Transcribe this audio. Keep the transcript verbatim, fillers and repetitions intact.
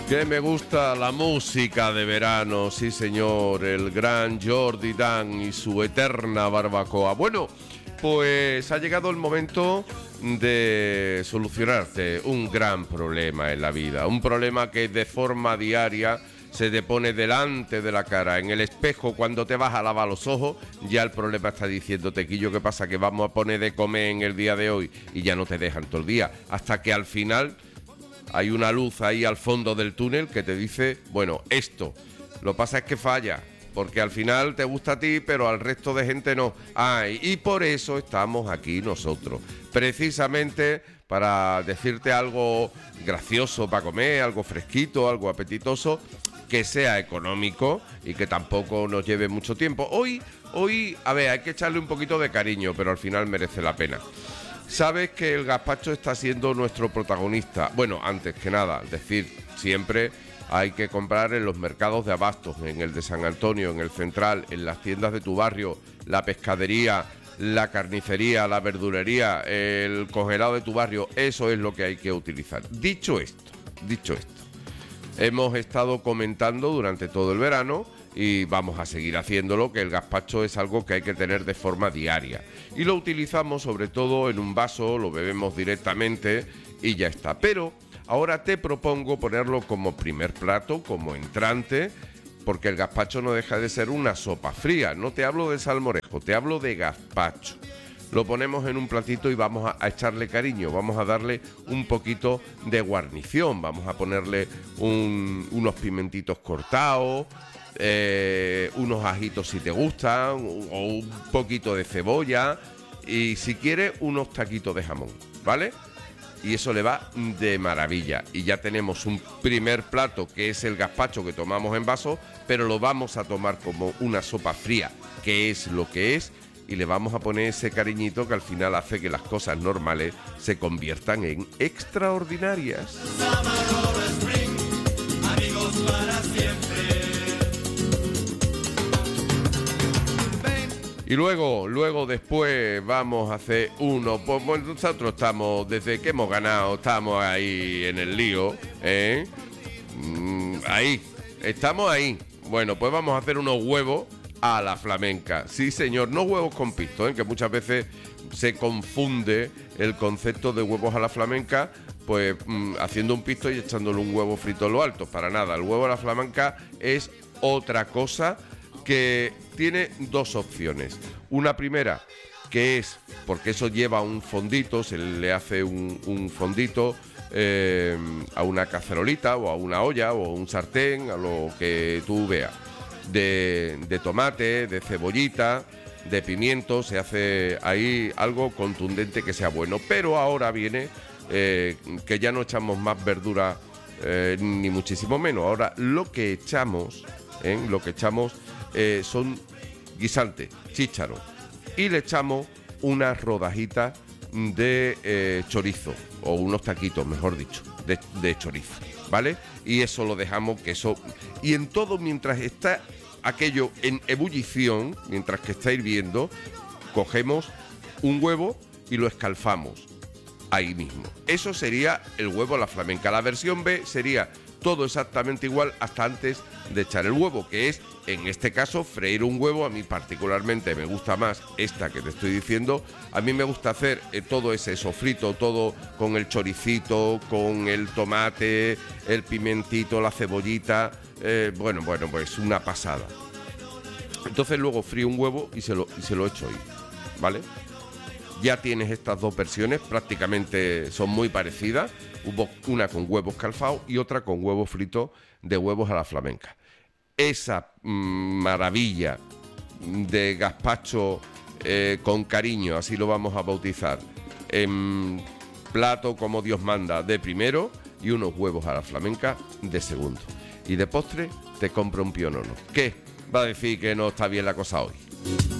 Que me gusta la música de verano, sí señor, el gran Jordi Dan y su eterna barbacoa. Bueno, pues ha llegado el momento de solucionarte un gran problema en la vida, un problema que de forma diaria se te pone delante de la cara, en el espejo. Cuando te vas a lavar los ojos, ya el problema está diciendo: Tequillo, ¿qué pasa? Que vamos a poner de comer en el día de hoy, y ya no te dejan todo el día, hasta que al final hay una luz ahí al fondo del túnel que te dice, bueno, esto. Lo que pasa es que falla, porque al final te gusta a ti, pero al resto de gente no. Ay, y por eso estamos aquí nosotros, precisamente para decirte algo gracioso para comer, algo fresquito, algo apetitoso, que sea económico y que tampoco nos lleve mucho tiempo. Hoy, hoy, a ver, hay que echarle un poquito de cariño, pero al final merece la pena. Sabes que el gazpacho está siendo nuestro protagonista. Bueno, antes que nada, decir, siempre hay que comprar en los mercados de abastos, en el de San Antonio, en el Central, en las tiendas de tu barrio, la pescadería, la carnicería, la verdulería, el congelado de tu barrio. Eso es lo que hay que utilizar. Dicho esto, dicho esto, hemos estado comentando durante todo el verano, y vamos a seguir haciéndolo, que el gazpacho es algo que hay que tener de forma diaria. Y lo utilizamos sobre todo en un vaso, lo bebemos directamente y ya está. Pero ahora te propongo ponerlo como primer plato, como entrante, porque el gazpacho no deja de ser una sopa fría. No te hablo de salmorejo, te hablo de gazpacho. Lo ponemos en un platito y vamos a, a echarle cariño, vamos a darle un poquito de guarnición, vamos a ponerle un, unos pimentitos cortados, eh, unos ajitos si te gustan, o un poquito de cebolla, y si quieres unos taquitos de jamón, ¿vale? Y eso le va de maravilla. Y ya tenemos un primer plato, que es el gazpacho que tomamos en vaso, pero lo vamos a tomar como una sopa fría, que es lo que es. Y le vamos a poner ese cariñito que al final hace que las cosas normales se conviertan en extraordinarias. Y luego, luego después vamos a hacer uno, pues bueno, nosotros estamos, desde que hemos ganado, estamos ahí en el lío, ¿eh? Mm, ahí, estamos ahí. Bueno, pues vamos a hacer unos huevos a la flamenca. Sí, señor, no huevos con pisto, ¿eh? Que muchas veces se confunde el concepto de huevos a la flamenca, pues mmm, haciendo un pisto y echándole un huevo frito en lo alto. Para nada, el huevo a la flamenca es otra cosa, que tiene dos opciones. Una primera, que es, porque eso lleva un fondito, se le hace un, un fondito eh, a una cacerolita o a una olla o a un sartén, a lo que tú veas, de, de tomate, de cebollita, de pimiento. Se hace ahí algo contundente que sea bueno. Pero ahora viene eh, que ya no echamos más verdura, eh, ni muchísimo menos. Ahora lo que echamos, ¿eh? lo que echamos eh, son guisantes, chícharos, y le echamos unas rodajitas de eh, chorizo, o unos taquitos, mejor dicho, de, de chorizo, ¿vale? Y eso lo dejamos, que eso... Y en todo, mientras está aquello en ebullición, mientras que está hirviendo, cogemos un huevo y lo escalfamos ahí mismo. Eso sería el huevo a la flamenca. La versión B sería todo exactamente igual hasta antes de echar el huevo, que es, en este caso, freír un huevo. A mí particularmente me gusta más esta que te estoy diciendo. A mí me gusta hacer eh, todo ese sofrito, todo con el choricito, con el tomate, el pimentito, la cebollita. Eh, bueno, bueno, pues una pasada. Entonces luego frío un huevo y se lo, y se lo echo ahí, ¿vale? Ya tienes estas dos versiones, prácticamente son muy parecidas. Hubo una con huevos escalfados y otra con huevos fritos de huevos a la flamenca. Esa mmm, maravilla de gazpacho eh, con cariño, así lo vamos a bautizar, en plato como Dios manda de primero, y unos huevos a la flamenca de segundo. Y de postre te compro un pionono. ¿Qué? Va a decir que no está bien la cosa hoy.